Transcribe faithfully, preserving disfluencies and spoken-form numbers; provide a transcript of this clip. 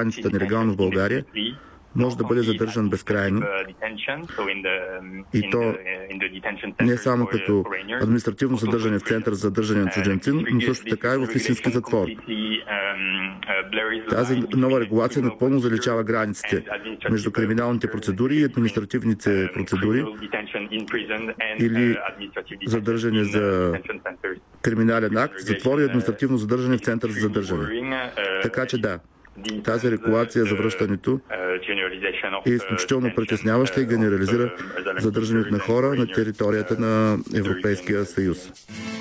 границата нелегално в България, може да бъде задържан безкрайно, и то не само като административно задържане в център за задържане на чужденци, но също така и в истински затвор. Тази нова регулация напълно заличава границите между криминалните процедури и административните процедури или задържане за криминален акт, затвор и административно задържане в център за задържане. Така че да, тази регулация за връщането е изключително притесняваща и генерализира задържането на хора на територията на Европейския съюз.